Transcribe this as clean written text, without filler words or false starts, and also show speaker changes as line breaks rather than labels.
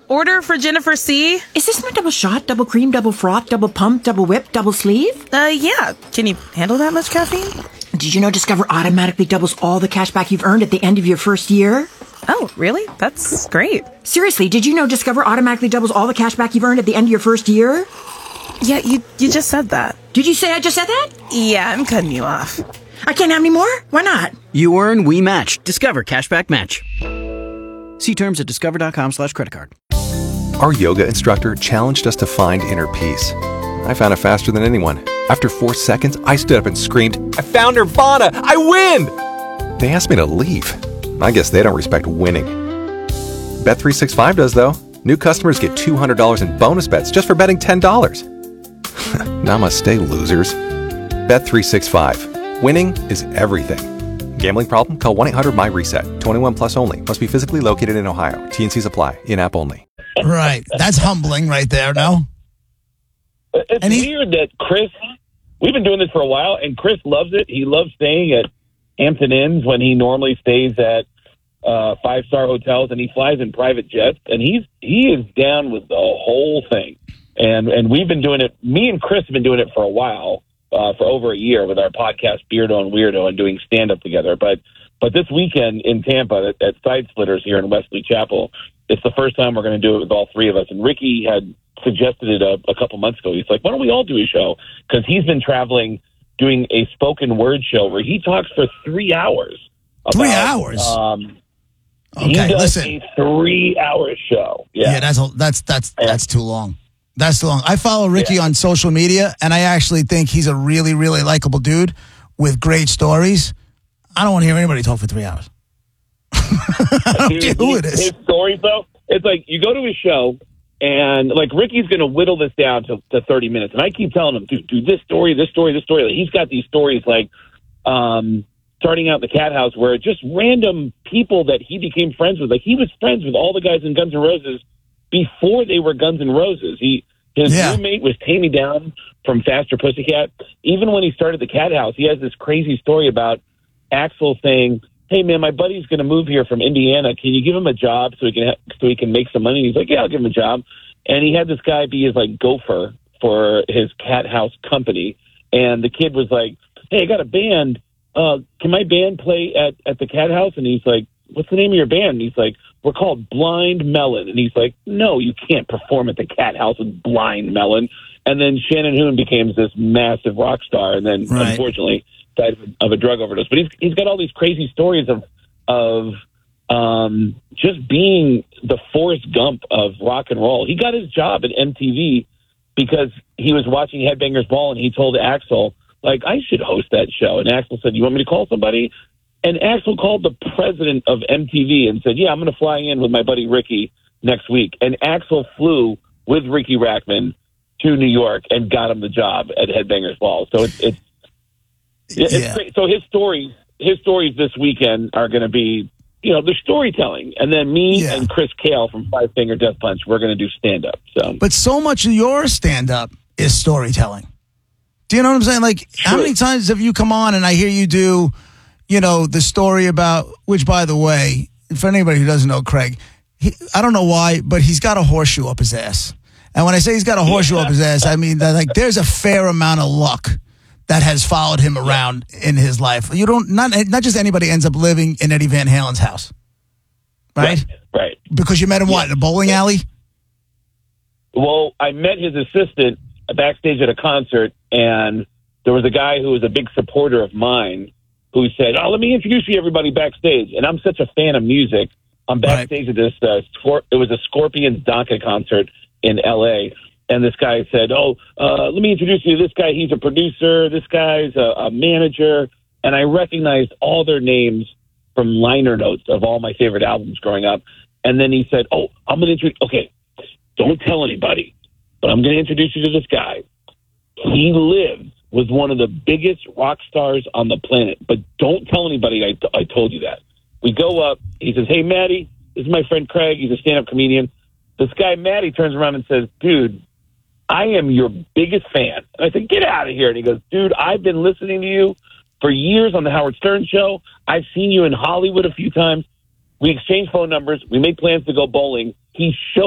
Order for Jennifer C.
Is this my double shot, double cream, double froth, double pump, double whip, double sleeve?
Yeah. Can you handle that much caffeine?
Did you know Discover automatically doubles all the cash back you've earned at the end of your first year?
Oh, really? That's great.
Seriously, did you know Discover automatically doubles all the cash back you've earned at the end of your first year?
Yeah, you just said that.
Did you say I just said that?
Yeah, I'm cutting you off.
I can't have any more? Why not?
You earn, we match. Discover Cashback Match. See terms at discover.com/creditcard.
Our yoga instructor challenged us to find inner peace. I found it faster than anyone. After 4 seconds, I stood up and screamed, "I found Nirvana! I win!" They asked me to leave. I guess they don't respect winning. Bet365 does, though. New customers get $200 in bonus bets just for betting $10. Namaste, losers. Bet365. Winning is everything. Gambling problem? Call 1-800-MY-RESET. 21 plus only. Must be physically located in Ohio. T&Cs apply. In-app only.
Right. That's humbling right there, no?
It's weird that Chris, we've been doing this for a while, and Chris loves it. He loves staying at Hampton Inns when he normally stays at five-star hotels, and he flies in private jets, and he is down with the whole thing. And we've been doing it, me and Chris have been doing it for a while, for over a year with our podcast Beardo and Weirdo and doing stand-up together. But this weekend in Tampa at Side Splitters here in Wesley Chapel, it's the first time we're going to do it with all three of us. And Ricky had suggested it a couple months ago. He's like, why don't we all do a show? Because he's been traveling doing a spoken word show where he talks for 3 hours.
3 hours?
He does a 3-hour show.
Yeah, that's too long. That's too long. I follow Ricky on social media, and I actually think he's a really, really likable dude with great stories. I don't want to hear anybody talk for 3 hours. I don't care who it is.
His stories, though, it's like you go to his show, and like Ricky's going to whittle this down to 30 minutes. And I keep telling him, dude, this story. Like, he's got these stories like starting out in the Cat House where just random people that he became friends with. Like, he was friends with all the guys in Guns N' Roses before they were Guns N' Roses. His roommate was Tammy Down from Faster Pussycat. Even when he started the Cat House, he has this crazy story about Axl saying, hey, man, my buddy's going to move here from Indiana. Can you give him a job so he can make some money? And he's like, yeah, I'll give him a job. And he had this guy be his, like, gopher for his Cat House company. And the kid was like, hey, I got a band. Can my band play at the Cat House? And he's like, what's the name of your band? And he's like, we're called Blind Melon. And he's like, no, you can't perform at the Cat House with Blind Melon. And then Shannon Hoon became this massive rock star. And then, unfortunately, died of a drug overdose. But he's got all these crazy stories of just being the Forrest Gump of rock and roll. He got his job at MTV because he was watching Headbangers Ball, and he told Axl, like, I should host that show. And Axl said, you want me to call somebody? And Axl called the president of MTV and said, yeah, I'm going to fly in with my buddy Ricky next week. And Axl flew with Ricky Rackman to New York and got him the job at Headbangers Ball. So it's great. So his stories this weekend are going to be, they're storytelling. And then me and Chris Kale from Five Finger Death Punch, we're going to do stand-up.
But so much of your stand-up is storytelling. Do you know what I'm saying? Like, how many times have you come on and I hear you do, the story about, which, by the way, for anybody who doesn't know Craig, I don't know why, but he's got a horseshoe up his ass. And when I say he's got a horseshoe up his ass, I mean that, like, there's a fair amount of luck that has followed him around in his life. Not just anybody ends up living in Eddie Van Halen's house, right?
Right.
Because you met him, in a bowling alley?
Well, I met his assistant backstage at a concert, and there was a guy who was a big supporter of mine who said, oh, let me introduce you to everybody backstage. And I'm such a fan of music. I'm backstage at this, it was a Scorpions Donka concert in L.A., and this guy said, let me introduce you to this guy. He's a producer. This guy's a manager. And I recognized all their names from liner notes of all my favorite albums growing up. And then he said, I'm going to don't tell anybody, but I'm going to introduce you to this guy. He lives with one of the biggest rock stars on the planet, but don't tell anybody I told you that. We go up. He says, hey, Maddie, this is my friend Craig. He's a stand-up comedian. This guy, Maddie, turns around and says, dude, I am your biggest fan. And I said, get out of here. And he goes, dude, I've been listening to you for years on the Howard Stern show. I've seen you in Hollywood a few times. We exchange phone numbers. We made plans to go bowling. He showed